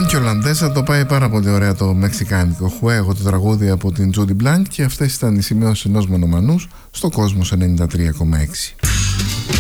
Και ο Λαντέζα το πάει πάρα πολύ ωραία το μεξικάνικο Χουέγο, το τραγούδι από την Τζούντι Μπλάνκ, και αυτές ήταν οι σημειώσεις ενός μονομανούς στο Κόσμος 93,6.